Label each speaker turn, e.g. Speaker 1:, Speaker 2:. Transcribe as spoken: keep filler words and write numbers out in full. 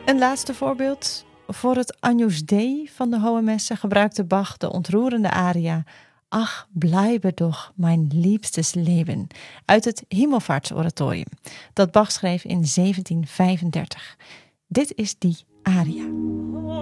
Speaker 1: Een laatste voorbeeld. Voor het Agnus Dei van de Hohe Messe gebruikte Bach de ontroerende aria Ach, bleibe doch mein liebstes Leben uit het Hemelvaartsoratorium, dat Bach schreef in zeventien vijfendertig. Dit is die aria.